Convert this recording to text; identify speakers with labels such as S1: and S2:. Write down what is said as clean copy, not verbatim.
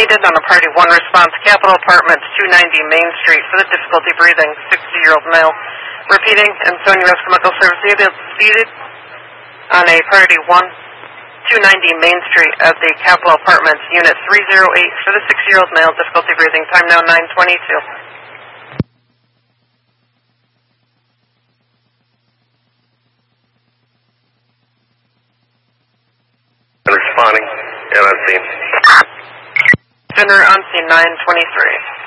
S1: needed on a Party 1 response, Capitol Apartments, 290 Main Street, for the difficulty breathing, 60-year-old male. Repeating, Ansonia Rescue Medical Service needed on a Party 1, 290 Main Street at the Capitol Apartments, Unit 308, for the 60-year-old male, difficulty breathing. Time now 9:22.
S2: Responding, and on scene.
S1: Center on scene 9:23.